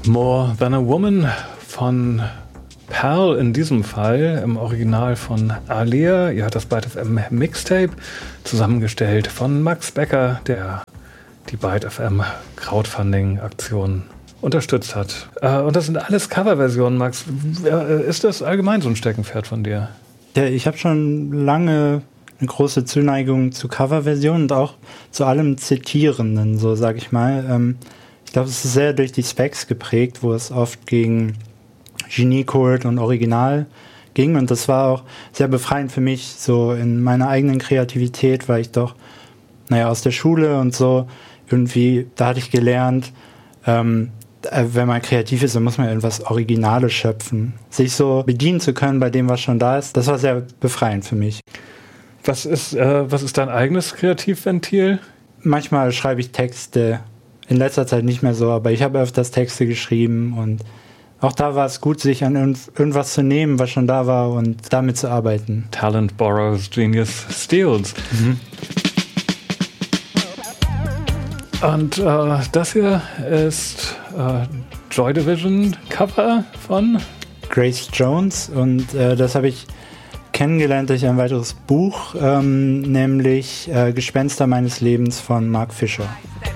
More Than a Woman von Pearl in diesem Fall, im Original von Alia. Ihr hat das Byte FM Mixtape zusammengestellt von Max Becker, der die Byte FM Crowdfunding-Aktion unterstützt hat. Und das sind alles Coverversionen, Max. Ist das allgemein so ein Steckenpferd von dir? Ja, ich habe schon lange eine große Zuneigung zu Coverversionen und auch zu allem Zitierenden, so sage ich mal. Ich glaube, es ist sehr durch die Specs geprägt, wo es oft gegen Genie-Kult und Original ging. Und das war auch sehr befreiend für mich, so in meiner eigenen Kreativität, weil ich doch, aus der Schule und so irgendwie, da hatte ich gelernt, wenn man kreativ ist, dann muss man irgendwas Originales schöpfen. Sich so bedienen zu können bei dem, was schon da ist, das war sehr befreiend für mich. Was ist dein eigenes Kreativventil? Manchmal schreibe ich Texte, in letzter Zeit nicht mehr so, aber ich habe öfters Texte geschrieben und auch da war es gut, sich an irgendwas zu nehmen, was schon da war und damit zu arbeiten. Talent borrows, Genius steals. Mhm. Und das hier ist Joy Division Cover von Grace Jones und das habe ich kennengelernt durch ein weiteres Buch, nämlich Gespenster meines Lebens von Mark Fisher.